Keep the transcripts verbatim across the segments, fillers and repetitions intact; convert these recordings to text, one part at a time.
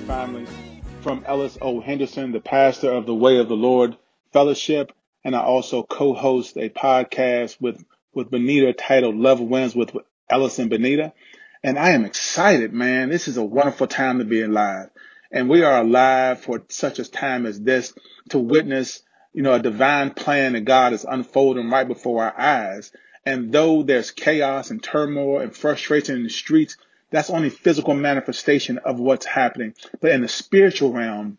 family. From Ellis O. Henderson, the pastor of the Way of the Lord Fellowship, and I also co-host a podcast with, with Benita titled Love Wins with Ellis and Benita. And I am excited, man. This is a wonderful time to be alive. And we are alive for such a time as this to witness, you know, a divine plan that God is unfolding right before our eyes. And though there's chaos and turmoil and frustration in the streets, that's only physical manifestation of what's happening. But in the spiritual realm,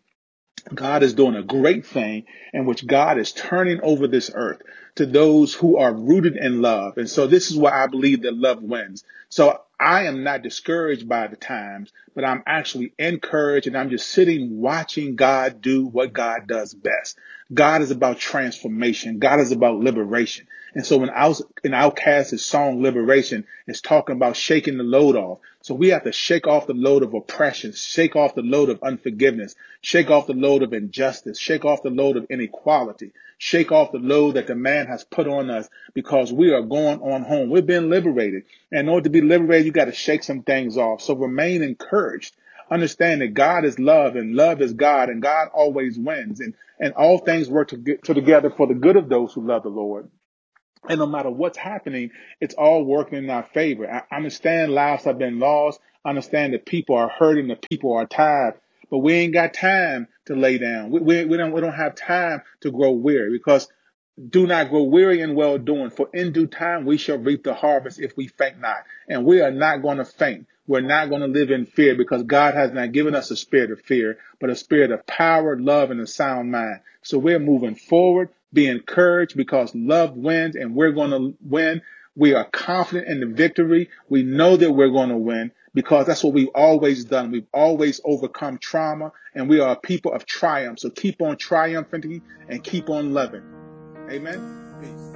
God is doing a great thing in which God is turning over this earth to those who are rooted in love. And so this is why I believe that love wins. So I am not discouraged by the times, but I'm actually encouraged, and I'm just sitting watching God do what God does best. God is about transformation. God is about liberation. And so when Out- in Outkast's song Liberation, it's talking about shaking the load off. So we have to shake off the load of oppression, shake off the load of unforgiveness, shake off the load of injustice, shake off the load of inequality, shake off the load that the man has put on us, because we are going on home. We've been liberated. And in order to be liberated, you got to shake some things off. So remain encouraged. Understand that God is love and love is God, and God always wins. And, and all things work to get to together for the good of those who love the Lord. And no matter what's happening, it's all working in our favor. I understand lives have been lost. I understand that people are hurting, that people are tired, but we ain't got time to lay down. We, we, we don't we don't have time to grow weary, because do not grow weary in well doing, for in due time we shall reap the harvest if we faint not. And we are not going to faint. We're not going to live in fear, because God has not given us a spirit of fear, but a spirit of power, love, and a sound mind. So we're moving forward. Be encouraged, because love wins, and we're going to win. We are confident in the victory. We know that we're going to win, because that's what we've always done. We've always overcome trauma, and we are a people of triumph. So keep on triumphing and keep on loving. Amen. Peace.